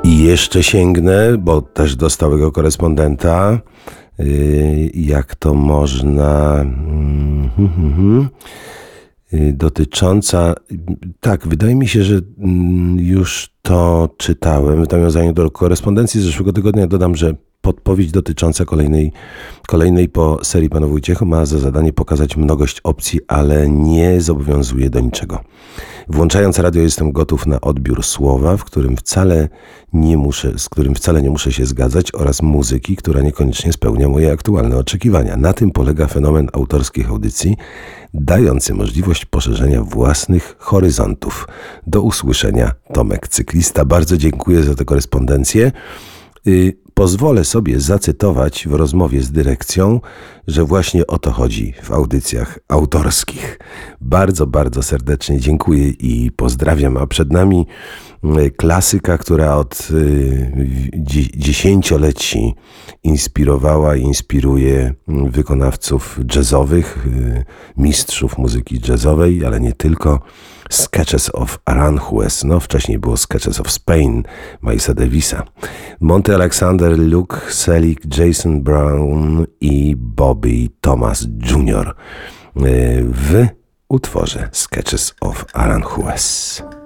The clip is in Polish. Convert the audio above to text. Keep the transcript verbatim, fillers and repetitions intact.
I jeszcze sięgnę, bo też do stałego korespondenta, yy, jak to można... Yy, dotycząca... Tak, wydaje mi się, że yy, już to czytałem. W nawiązaniu do korespondencji z zeszłego tygodnia dodam, że podpowiedź dotycząca kolejnej, kolejnej po serii Pana Wojciecha ma za zadanie pokazać mnogość opcji, ale nie zobowiązuje do niczego. Włączając radio, jestem gotów na odbiór słowa, w którym wcale nie muszę, z którym wcale nie muszę się zgadzać, oraz muzyki, która niekoniecznie spełnia moje aktualne oczekiwania. Na tym polega fenomen autorskich audycji, dający możliwość poszerzenia własnych horyzontów. Do usłyszenia, Tomek Cyklista. Bardzo dziękuję za tę korespondencję. Yy, pozwolę sobie zacytować w rozmowie z dyrekcją, że właśnie o to chodzi w audycjach autorskich. Bardzo, bardzo serdecznie dziękuję i pozdrawiam. A przed nami klasyka, która od dziesięcioleci inspirowała i inspiruje wykonawców jazzowych, mistrzów muzyki jazzowej, ale nie tylko. Sketches of Aranjuez, no wcześniej było Sketches of Spain, Milesa Davisa. Monty Alexander, Luke Selig, Jason Brown i Bobby Thomas junior w utworze Sketches of Aranjuez.